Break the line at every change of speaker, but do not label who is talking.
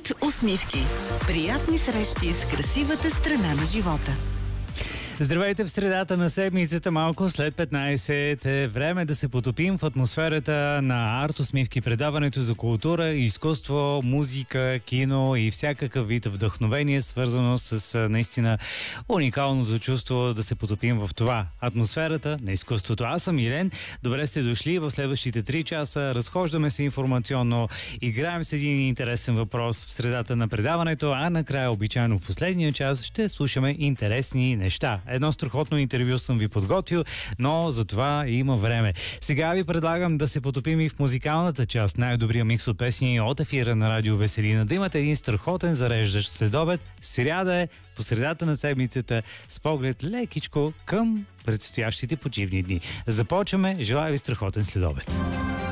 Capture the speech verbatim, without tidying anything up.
Пет усмивки. Приятни срещи с красивата страна на живота.
Здравейте в средата на седмицата, малко след петнайсет е време да се потопим в атмосферата на Арт усмивки, предаването за култура, изкуство, музика, кино и всякакъв вид вдъхновение, свързано с наистина уникалното чувство да се потопим в това. Атмосферата на изкуството. Аз съм Илен, добре сте дошли в следващите три часа, разхождаме се информационно, играем с един интересен въпрос в средата на предаването, а накрая обичайно в последния час ще слушаме интересни неща. Едно страхотно интервю съм ви подготвил, но за това има време. Сега ви предлагам да се потопим и в музикалната част. Най-добрия микс от песни от ефира на Радио Веселина. Да имате един страхотен зареждащ следобед. Сряда е по средата на седмицата с поглед лекичко към предстоящите почивни дни. Започваме. Желая ви страхотен следобед.